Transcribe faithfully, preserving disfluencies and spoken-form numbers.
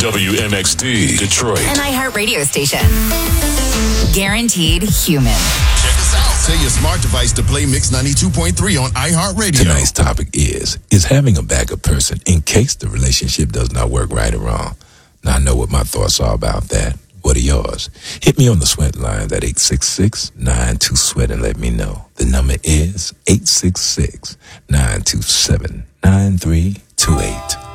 W M X D, Detroit. An iHeart radio station. Guaranteed human. Check us out. Tell your smart device to play Mix ninety-two point three on iHeartRadio. Tonight's topic is, is having a backup person in case the relationship does not work right or wrong. Now, I know what my thoughts are about that. What are yours? Hit me on the Sweat line at eight six six, nine two, SWEAT and let me know. The number is eight six six, nine two seven, nine three two eight.